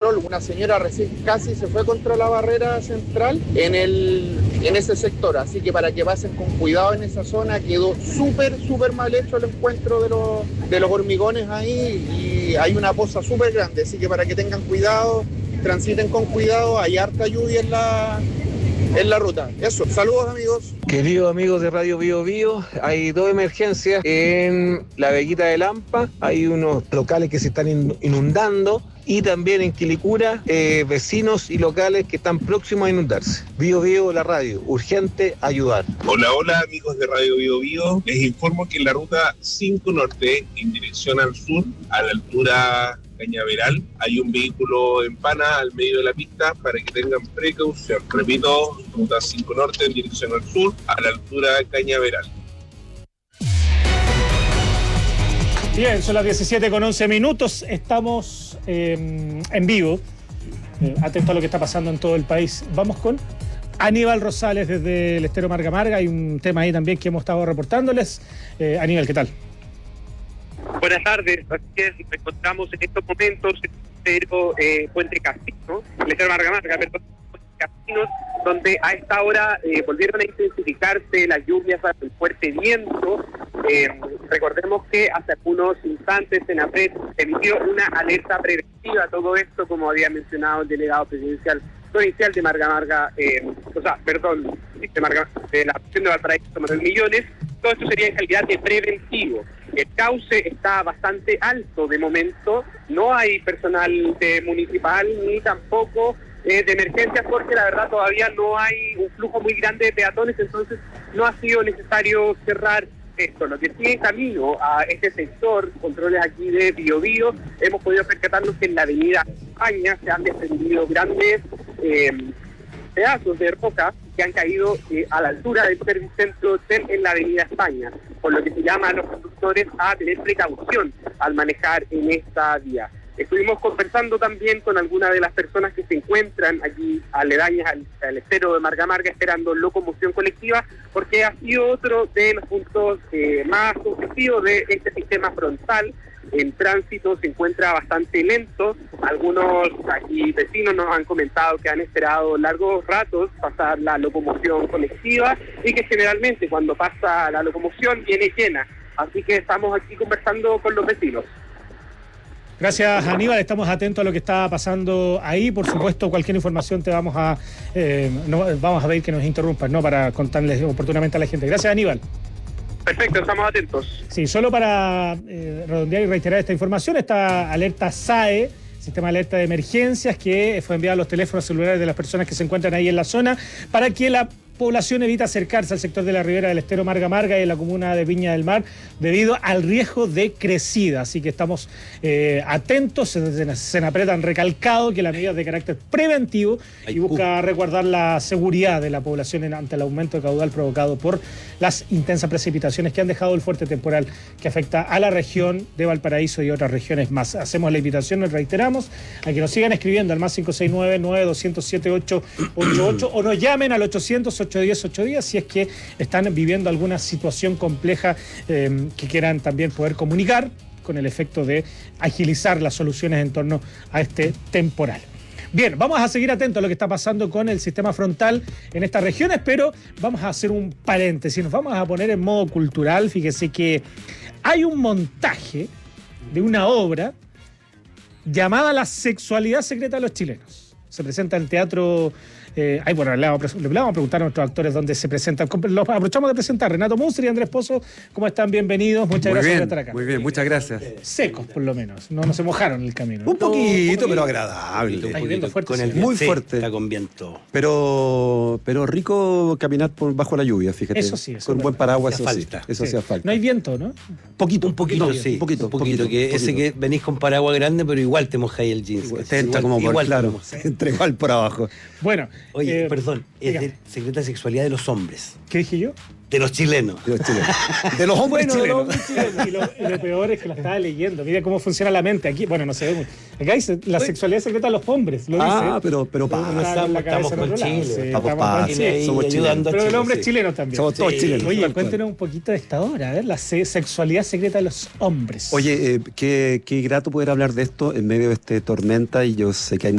control. Una señora recién casi se fue contra la barrera central en ese sector, así que para que pasen con cuidado en esa zona. Quedó súper mal hecho el encuentro de los hormigones ahí, y hay una poza súper grande, así que para que tengan cuidado, transiten con cuidado. Hay harta lluvia en la ruta. Eso, saludos amigos. Queridos amigos de Radio Bio Bio, hay dos emergencias en la Veguita de Lampa. Hay unos locales que se están inundando, y también en Quilicura, vecinos y locales que están próximos a inundarse. Bio Bio, la radio, urgente ayudar. Hola amigos de Radio Bio Bio, les informo que en la ruta 5 Norte, en dirección al sur, a la altura Cañaveral, hay un vehículo en pana al medio de la pista para que tengan precaución. Repito, ruta 5 Norte en dirección al sur, a la altura Cañaveral. Bien, son las 17:11. Estamos en vivo, atento a lo que está pasando en todo el país. Vamos con Aníbal Rosales desde el Estero Marga Marga. Hay un tema ahí también que hemos estado reportándoles. Aníbal, ¿qué tal? Buenas tardes, así que nos encontramos en estos momentos en Puente Casino, el Estero Marga Marga, perdón, Puente Casinos, donde a esta hora volvieron a intensificarse las lluvias, el fuerte viento. Recordemos que hace algunos instantes Senapred emitió una alerta preventiva a todo esto, como había mencionado el delegado presidencial provincial de Marga Marga, de la región de Valparaíso, Manuel Millones. Todo esto sería en calidad de preventivo. El cauce está bastante alto de momento, no hay personal municipal ni tampoco de emergencias, porque la verdad todavía no hay un flujo muy grande de peatones, entonces no ha sido necesario cerrar esto. Lo que sigue en camino a este sector, controles aquí de Bio Bio, hemos podido percatarnos que en la avenida España se han desprendido grandes pedazos de roca que han caído a la altura del Servicentro Hotel en la avenida España, por lo que se llama a los conductores a tener precaución al manejar en esta vía. Estuvimos conversando también con algunas de las personas que se encuentran aquí aledañas al estero de Marga Marga esperando locomoción colectiva, porque ha sido otro de los puntos más conflictivos de este sistema frontal. El tránsito se encuentra bastante lento. Algunos aquí vecinos nos han comentado que han esperado largos ratos pasar la locomoción colectiva y que generalmente cuando pasa la locomoción viene llena. Así que estamos aquí conversando con los vecinos. Gracias, Aníbal. Estamos atentos a lo que está pasando ahí. Por supuesto, cualquier información te vamos a pedir que nos interrumpas, ¿no? Para contarles oportunamente a la gente. Gracias, Aníbal. Perfecto, estamos atentos. Sí, solo para redondear y reiterar esta información, esta alerta SAE, Sistema de Alerta de Emergencias, que fue enviado a los teléfonos celulares de las personas que se encuentran ahí en la zona, para que la población evite acercarse al sector de la ribera del Estero Marga Marga y en la comuna de Viña del Mar debido al riesgo de crecida. Así que estamos atentos. Senapred han recalcado que la medida es de carácter preventivo y busca resguardar la seguridad de la población ante el aumento de caudal provocado por las intensas precipitaciones que han dejado el fuerte temporal que afecta a la región de Valparaíso y otras regiones más. Hacemos la invitación, nos reiteramos, a que nos sigan escribiendo al más 569-9207-888 o nos llamen al 810 si es que están viviendo alguna situación compleja que quieran también poder comunicar, con el efecto de agilizar las soluciones en torno a este temporal. Bien, vamos a seguir atentos a lo que está pasando con el sistema frontal en estas regiones, pero vamos a hacer un paréntesis, nos vamos a poner en modo cultural. Fíjese que hay un montaje de una obra llamada La sexualidad secreta de los chilenos. Se presenta en el teatro. Le vamos a preguntar a nuestros actores dónde se presentan. Los aprovechamos de presentar. Renato Musri y Andrés Pozo, ¿cómo están? Bienvenidos. Muchas gracias por estar acá. Muy bien, muchas gracias. Secos, por lo menos. No se mojaron en el camino, ¿no? Un poquito, pero agradable. Está lloviendo fuerte. Con el muy fuerte. Está con viento. Pero rico caminar bajo la lluvia, fíjate. Eso sí. Con un buen paraguas, eso sí. Eso hacía falta. No hay viento, ¿no? Un poquito, sí. Un poquito. Ese que venís con paraguas grande, pero igual te mojáis el jeans. Te entra como por, claro. Entra igual por abajo. Bueno. Oye, perdón. Es de secreta sexualidad de los hombres. ¿Qué dije yo? De los chilenos. De los hombres chilenos. Y lo peor es que la estaba leyendo. Mira cómo funciona la mente aquí. Bueno, no se ve mucho. Acá dice la sexualidad secreta de los hombres. Lo dice. Pero estamos con Chile. Somos chilenos. Pero el hombre es chileno también. Somos todos chilenos. Oye, cuéntenos un poquito de esta obra. A ver, la sexualidad secreta de los hombres. Oye, qué grato poder hablar de esto en medio de esta tormenta, y yo sé que hay